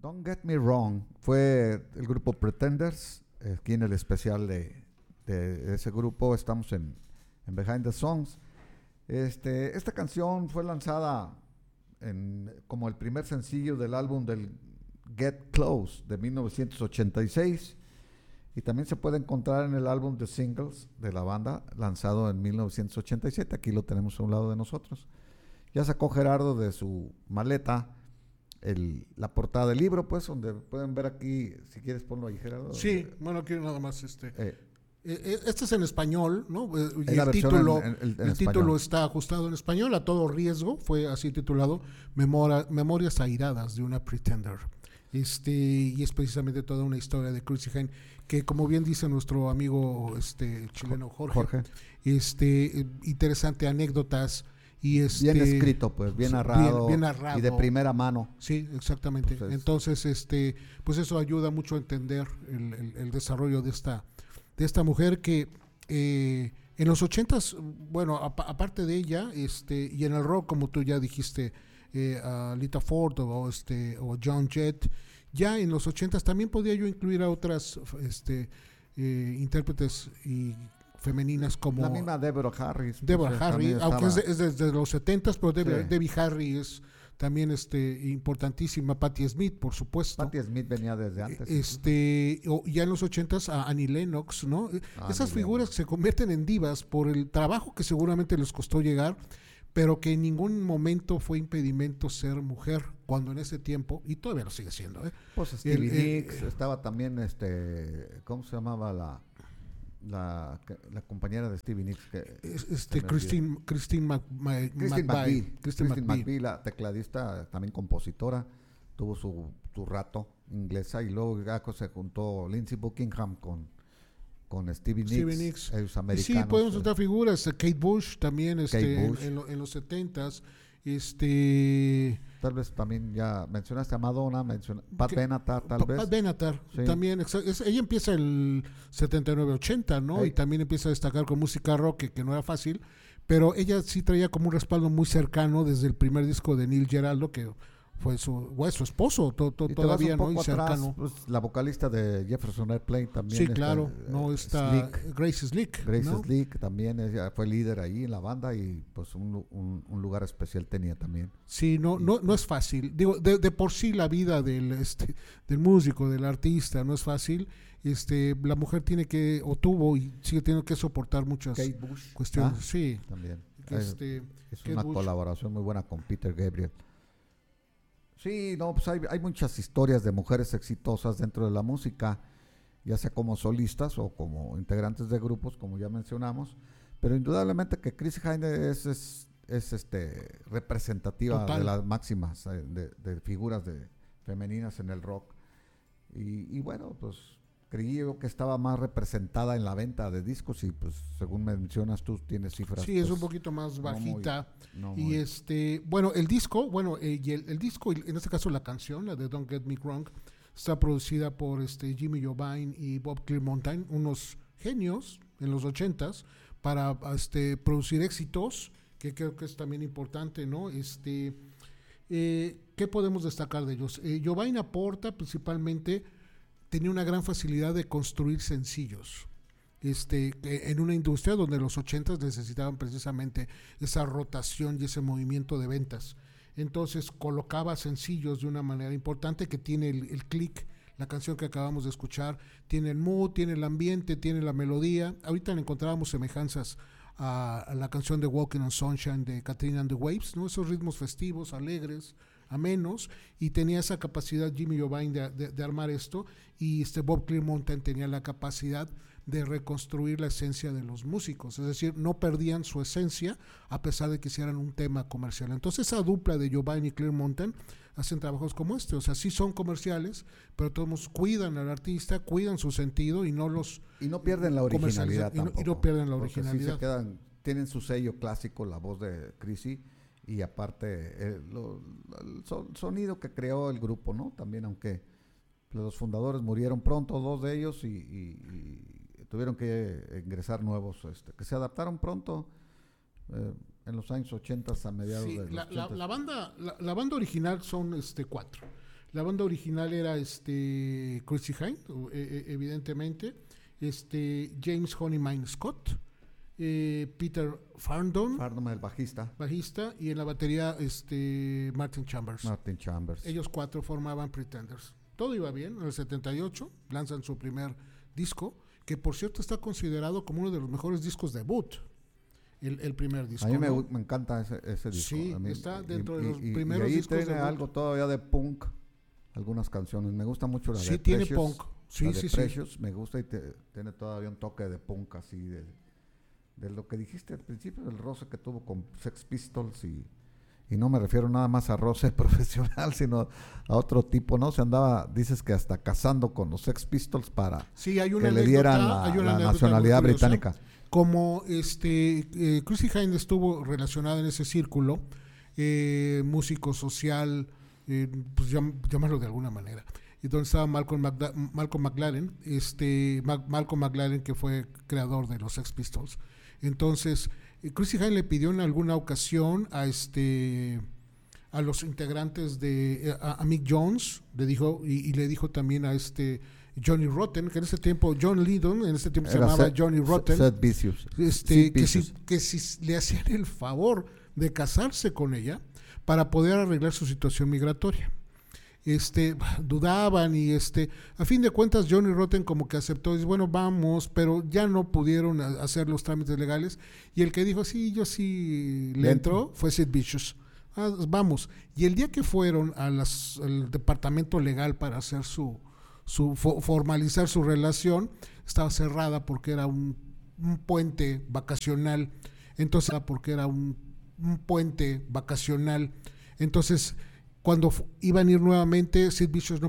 Don't Get Me Wrong fue el grupo Pretenders. Aquí en el especial de ese grupo estamos en Behind the Songs. Esta canción fue lanzada como el primer sencillo del álbum del Get Close de 1986 y también se puede encontrar en el álbum de singles de la banda lanzado en 1987. Aquí lo tenemos a un lado de nosotros. Ya sacó Gerardo de su maleta la portada del libro, pues, donde pueden ver aquí, si quieres ponlo ahí, Gerardo. Sí, bueno, aquí nada más este es en español, ¿no? Y el título está ajustado en español, a todo riesgo, fue así titulado, Memorias airadas de una Pretender. Y es precisamente toda una historia de Chrissie Hynde, que como bien dice nuestro amigo chileno Jorge. Interesante anécdotas. Y bien escrito, pues, bien narrado, bien narrado y de primera mano. Sí, exactamente. Entonces, pues eso ayuda mucho a entender el desarrollo de esta mujer que en los 80s, bueno, aparte de ella, y en el rock, como tú ya dijiste, Lita Ford o John Jett, ya en los 80s también podía yo incluir a otras intérpretes y femeninas como la misma Deborah Harry, aunque es desde los 70s, pero Debbie Harry es también importantísima. Patti Smith, por supuesto. Patti Smith venía desde antes. Ya en los 80s a Annie Lennox, ¿no? Esas figuras que se convierten en divas por el trabajo que seguramente les costó llegar, pero que en ningún momento fue impedimento ser mujer, cuando en ese tiempo, y todavía lo sigue siendo, pues Stevie Nicks, estaba también ¿cómo se llamaba la compañera de Stevie Nicks? Christine McVie, la tecladista, también compositora, tuvo su rato, inglesa, y luego ya se juntó Lindsey Buckingham con Stevie Nicks, ellos americanos. Sí, podemos notar figuras, Kate Bush también en los 70s. Tal vez también ya mencionaste a Madonna, Pat Benatar, tal vez. Pat Benatar, sí. También, ella empieza el 79-80, ¿no? Y también empieza a destacar con música rock, que no era fácil, pero ella sí traía como un respaldo muy cercano desde el primer disco de Neil Giraldo, que fue su esposo todavía, ¿no? Y cercano. Atrás, pues, la vocalista de Jefferson Airplane también. Sí, claro, no está Grace Slick. Slick también, ella fue líder ahí en la banda y pues un lugar especial tenía también. Sí, no es fácil. Digo, de por sí la vida del músico, del artista, no es fácil. La mujer tiene que, o tuvo y sigue teniendo que soportar muchas cuestiones. Sí, también. Es una colaboración muy buena con Peter Gabriel. Sí, no, pues hay muchas historias de mujeres exitosas dentro de la música, ya sea como solistas o como integrantes de grupos, como ya mencionamos, pero indudablemente que Chrissie Hynde es representativa de las máximas de figuras femeninas en el rock. Y bueno, pues creí yo que estaba más representada en la venta de discos y pues según mencionas tú tienes cifras. Sí, pues, es un poquito más bajita. Y bueno, el disco, el disco, en este caso la canción, la de Don't Get Me Wrong, está producida por Jimmy Iovine y Bob Clearmountain, unos genios en los 80s para producir éxitos, que creo que es también importante, ¿no? ¿Qué podemos destacar de ellos? Iovine aporta principalmente, tenía una gran facilidad de construir sencillos. En una industria donde los 80s necesitaban precisamente esa rotación y ese movimiento de ventas. Entonces colocaba sencillos de una manera importante, que tiene el click, la canción que acabamos de escuchar, tiene el mood, tiene el ambiente, tiene la melodía. Ahorita le encontrábamos semejanzas a la canción de Walking on Sunshine de Katrina and the Waves, ¿no? Esos ritmos festivos, alegres, amenos, y tenía esa capacidad Jimmy Iovine de armar esto, y Bob Clearmountain tenía la capacidad de reconstruir la esencia de los músicos, es decir, no perdían su esencia a pesar de que hicieran un tema comercial. Entonces esa dupla de Iovine y Clearmountain hacen trabajos como o sea, sí son comerciales, pero todos cuidan al artista, cuidan su sentido y no pierden la originalidad y no pierden la originalidad. Sí tienen su sello clásico, la voz de Chrissie, y aparte el sonido que creó el grupo, ¿no? También, aunque los fundadores murieron pronto, dos de ellos, y tuvieron que ingresar nuevos, que se adaptaron pronto en los años 80 a mediados de los 80. La banda original son cuatro. La banda original era Chrissie Hynde, evidentemente, James Honeyman Scott, Peter Farndon, el bajista, y en la batería Martin Chambers. Chambers. Ellos 4 formaban Pretenders. Todo iba bien. En el 78 lanzan su primer disco, que por cierto está considerado como uno de los mejores discos debut. El primer disco. A mí me encanta ese disco. Sí, mí, está dentro de los primeros y ahí discos tiene algo todavía de punk, algunas canciones. Me gusta mucho la de tiene Precious, punk. Sí, la de sí, Precious, sí. me gusta y tiene todavía un toque de punk así, de lo que dijiste al principio, del roce que tuvo con Sex Pistols y no me refiero nada más a roce profesional, sino a otro tipo, ¿no? Se andaba, dices que hasta casando con los Sex Pistols para que le dieran la nacionalidad británica. Como Chrissie Hynde estuvo relacionada en ese círculo, músico social, pues llamarlo de alguna manera. Y donde estaba Malcolm McLaren, Malcolm McLaren, que fue creador de los Sex Pistols. Entonces, Chrissie Hynde le pidió en alguna ocasión a los integrantes a Mick Jones, le dijo también a Johnny Rotten, que en ese tiempo John Lydon, en ese tiempo se llamaba Johnny Rotten, Sid Vicious. Que si le hacían el favor de casarse con ella para poder arreglar su situación migratoria. Dudaban y a fin de cuentas Johnny Rotten como que aceptó, dice, bueno, vamos, pero ya no pudieron hacer los trámites legales, y el que dijo, sí, yo sí le entró, fue Sid Vicious. Vamos. Y el día que fueron al departamento legal para hacer formalizar su relación, estaba cerrada porque era un puente vacacional. Entonces, cuando iban a ir nuevamente, Sid Vicious no